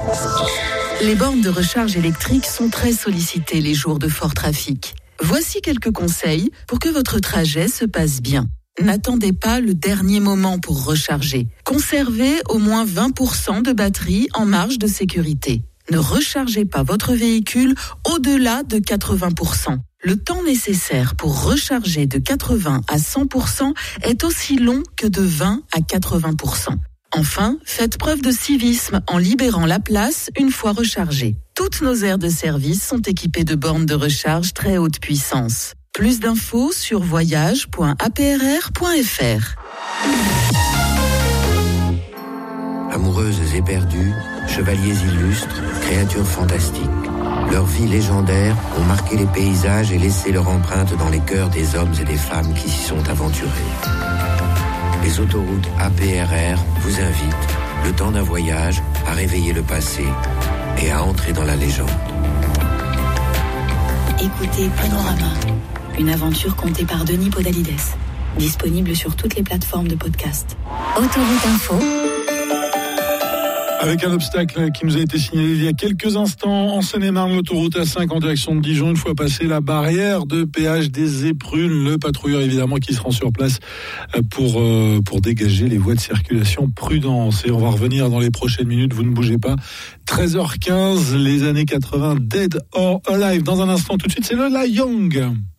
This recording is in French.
Les bornes de recharge électrique sont très sollicitées les jours de fort trafic. Voici quelques conseils pour que votre trajet se passe bien. N'attendez pas le dernier moment pour recharger. Conservez au moins 20% de batterie en marge de sécurité. Ne rechargez pas votre véhicule au-delà de 80%. Le temps nécessaire pour recharger de 80 à 100% est aussi long que de 20 à 80%. Enfin, faites preuve de civisme en libérant la place une fois rechargée. Toutes nos aires de service sont équipées de bornes de recharge très haute puissance. Plus d'infos sur voyage.aprr.fr. Amoureuses et perdues, chevaliers illustres, créatures fantastiques. Leurs vies légendaires ont marqué les paysages et laissé leur empreinte dans les cœurs des hommes et des femmes qui s'y sont aventurés. Les autoroutes APRR vous invitent, le temps d'un voyage, à réveiller le passé et à entrer dans la légende. Écoutez Panorama, une aventure contée par Denis Podalides. Disponible sur toutes les plateformes de podcast. Autoroute Info. Avec un obstacle qui nous a été signalé il y a quelques instants en Seine-et-Marne, l'autoroute A5 en direction de Dijon, une fois passé la barrière de péage des Éprunes, le patrouilleur évidemment qui se rend sur place pour dégager les voies de circulation. Prudence, et on va revenir dans les prochaines minutes, vous ne bougez pas. 13h15, les années 80, Dead or Alive. Dans un instant, tout de suite, c'est Lola Young.